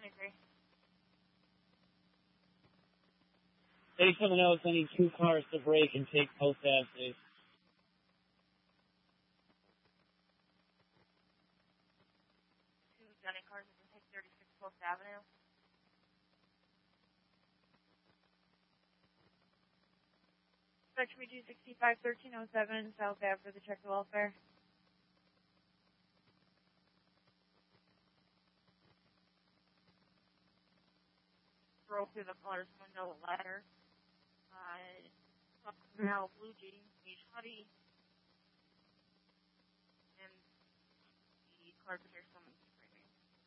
agree. 87 is sending 2 cars to break and take Post Ave, please. 2 Dunning cars that can take 36 Post Avenue. Section BG 651307, South Ave for the check to welfare. Broke through the colors window ladder. Now Blue Jeans, Beach Huddy, and the cars are here.